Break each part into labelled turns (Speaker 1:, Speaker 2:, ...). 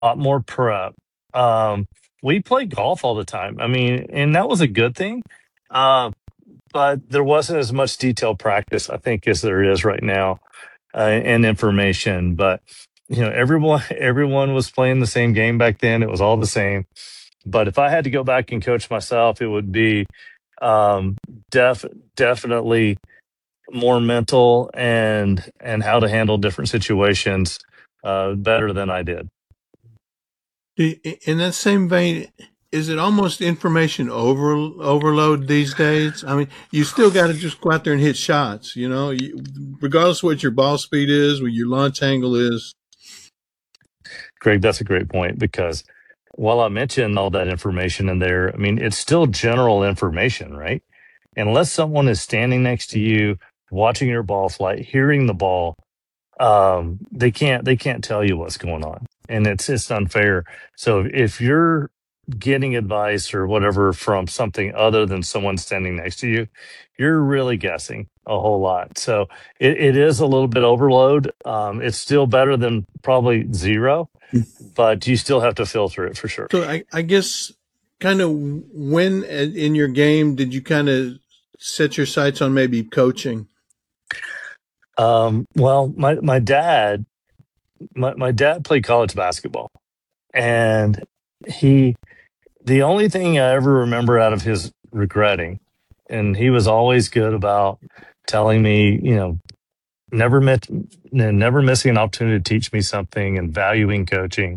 Speaker 1: lot more prep. Um, we played golf all the time. I mean, and that was a good thing. Uh, but there wasn't as much detailed practice, I think, as there is right now, and information. But everyone was playing the same game back then. It was all the same. But if I had to go back and coach myself, it would be um, def definitely more mental and how to handle different situations better than I did.
Speaker 2: In that same vein, is it almost information overload these days? I mean, you still got to just go out there and hit shots, regardless of what your ball speed is, what your launch angle is.
Speaker 1: Greg, that's a great point because while I mentioned all that information in there, I mean, it's still general information, right? Unless someone is standing next to you, watching your ball flight, hearing the ball, they can't tell you what's going on, and it's unfair. So if you're getting advice or whatever from something other than someone standing next to you, you're really guessing a whole lot. So it is a little bit overload. It's still better than probably zero, but you still have to filter it for sure.
Speaker 2: So I guess kind of when in your game did you kind of set your sights on maybe coaching?
Speaker 1: Well, my dad played college basketball, and he the only thing I ever remember out of his regretting, and he was always good about telling me, never met, never missing an opportunity to teach me something and valuing coaching.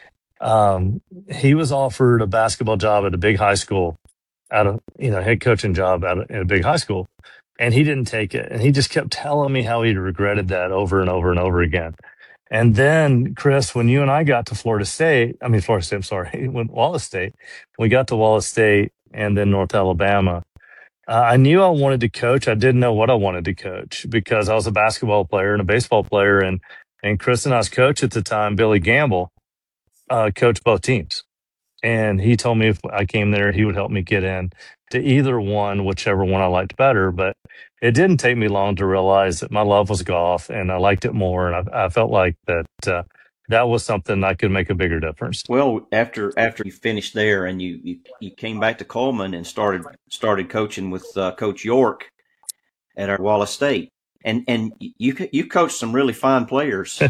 Speaker 1: He was offered a basketball job at a big high school, out of head coaching job at a big high school, and he didn't take it, and he just kept telling me how he regretted that over and over and over again. And then, Chris, when you and I got to Florida State, I'm sorry, when Wallace State, we got to Wallace State and then North Alabama. I knew I wanted to coach. I didn't know what I wanted to coach because I was a basketball player and a baseball player, and Chris and I's coach at the time, Billy Gamble, coached both teams. And he told me if I came there, he would help me get in to either one, whichever one I liked better. But it didn't take me long to realize that my love was golf and I liked it more. And I felt like that was something I could make a bigger difference.
Speaker 3: Well, after you finished there and you came back to Coleman and started coaching with Coach York at our Wallace State, and you coached some really fine players.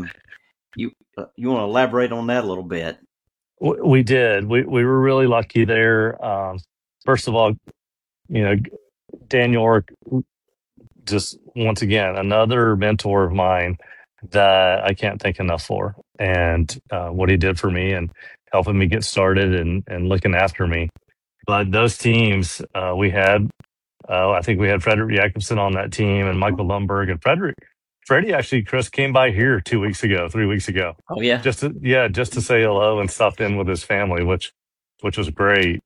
Speaker 3: You want to elaborate on that a little bit?
Speaker 1: We did. We were really lucky there. First of all, you know, Dan York, just once again, another mentor of mine that I can't thank enough for, and what he did for me and helping me get started and looking after me. But those teams, I think we had Frederick Jacobson on that team and Michael Lumberg and Freddie actually, Chris, came by here 2 weeks ago, 3 weeks ago,
Speaker 3: Oh yeah.
Speaker 1: just to say hello and stopped in with his family, which was great.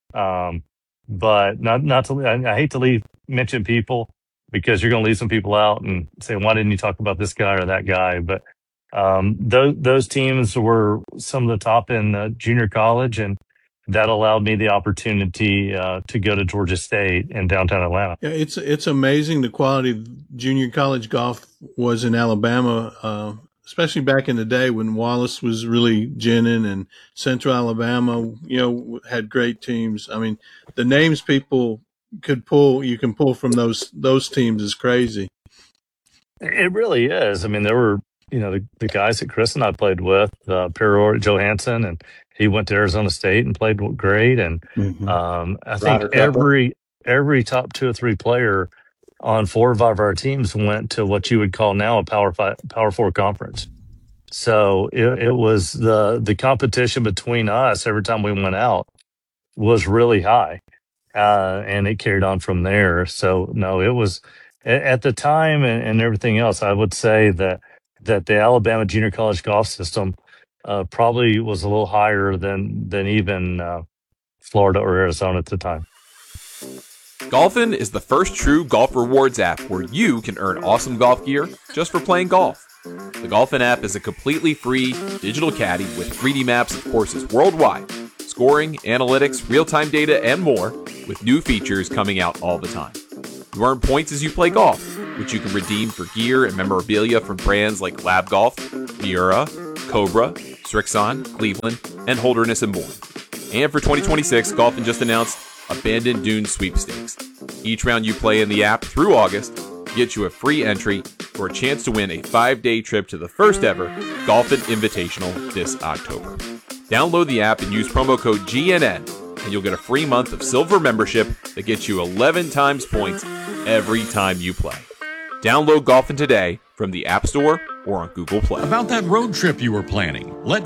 Speaker 1: But not to, I hate to mention people because you're going to leave some people out and say, why didn't you talk about this guy or that guy? But those teams were some of the top in junior college, and that allowed me the opportunity to go to Georgia State in downtown Atlanta.
Speaker 2: Yeah, it's amazing the quality of junior college golf was in Alabama, especially back in the day when Wallace was really ginning and Central Alabama, had great teams. I mean, the names people you can pull from those teams is crazy.
Speaker 1: It really is. I mean, there were, the guys that Chris and I played with, Per Johansson, and he went to Arizona State and played great. And I think every top two or three player on 4 or 5 of our teams went to what you would call now a Power Four conference. So it was the competition between us every time we went out was really high, and it carried on from there. So no, it was at the time and everything else. I would say that the Alabama junior college golf system probably was a little higher than even Florida or Arizona at the time.
Speaker 4: Golfin is the first true golf rewards app where you can earn awesome golf gear just for playing golf. The Golfin app is a completely free digital caddy with 3D maps of courses worldwide, scoring, analytics, real-time data, and more, with new features coming out all the time. You earn points as you play golf, which you can redeem for gear and memorabilia from brands like Lab Golf, Miura, Cobra, Srixon, Cleveland, and Holderness and Bourne. And for 2026, Golfin just announced Abandoned Dunes Sweepstakes. Each round you play in the app through August gets you a free entry for a chance to win a 5-day trip to the first ever Golfin Invitational this October. Download the app and use promo code GNN, and you'll get a free month of silver membership that gets you 11 times points every time you play. Download Golfin today from the App Store or on Google Play.
Speaker 5: About that road trip you were planning, let